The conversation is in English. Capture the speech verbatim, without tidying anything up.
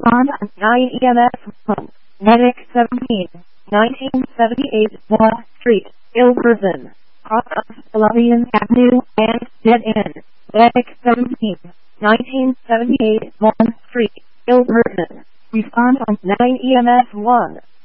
Respond on nine E M S one. Medic seventeen, nineteen seventy-eight Wall Street, Ilverston. Cross of Palladian Avenue and Dead End. Medic seventeen, nineteen seventy-eight Wall Street, Ilverston. Respond on nine E M S one.